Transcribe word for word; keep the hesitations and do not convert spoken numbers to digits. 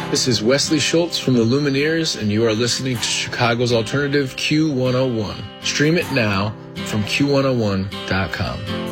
This is Wesley Schultz from the Lumineers, and you are listening to Chicago's alternative Q one oh one. Stream it now from Q one oh one dot com.